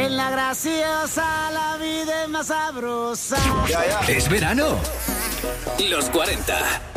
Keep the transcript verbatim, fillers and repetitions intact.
En la graciosa la vida es más sabrosa. Ya, ya. Es verano. Los cuarenta.